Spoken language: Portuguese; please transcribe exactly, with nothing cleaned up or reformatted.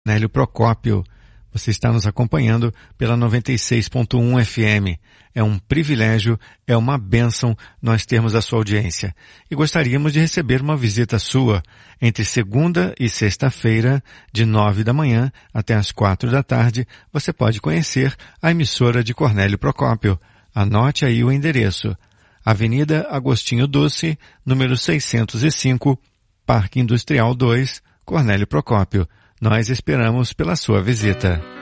Cornélio Procópio. Você está nos acompanhando pela noventa e seis ponto um F M. É um privilégio, é uma bênção nós termos a sua audiência. E gostaríamos de receber uma visita sua entre segunda e sexta-feira, de nove da manhã até as quatro da tarde. Você pode conhecer a emissora de Cornélio Procópio. Anote aí o endereço. Avenida Agostinho Doce, número seiscentos e cinco, Parque Industrial dois, Cornélio Procópio. Nós esperamos pela sua visita.